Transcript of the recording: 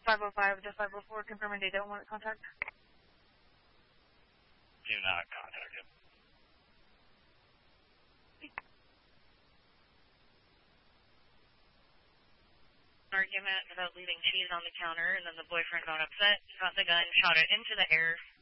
505 to 504, confirming they don't want contact. Do not contact him. Argument about leaving cheese on the counter, and then the boyfriend got upset, got the gun, shot it into the air,